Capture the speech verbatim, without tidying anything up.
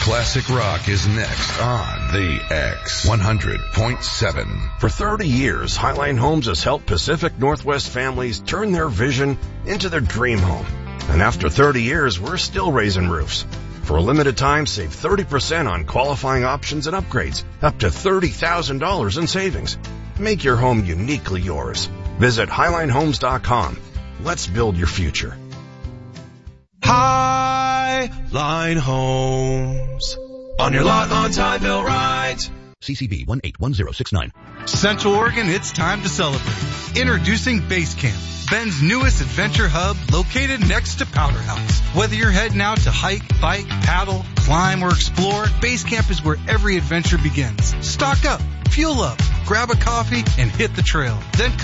Classic rock is next on The X one hundred point seven. For thirty years, Highline Homes has helped Pacific Northwest families turn their vision into their dream home. And after thirty years, we're still raising roofs. For a limited time, save thirty percent on qualifying options and upgrades, up to thirty thousand dollars in savings. Make your home uniquely yours. Visit highline homes dot com. Let's build your future. Highline Homes. On your lot, on time, built right. C C B one eight one zero six nine. Central Oregon, it's time to celebrate. Introducing Base Camp, Ben's newest adventure hub located next to Powder House. Whether you're heading out to hike, bike, paddle, climb, or explore, Base Camp is where every adventure begins. Stock up, fuel up, grab a coffee, and hit the trail. Then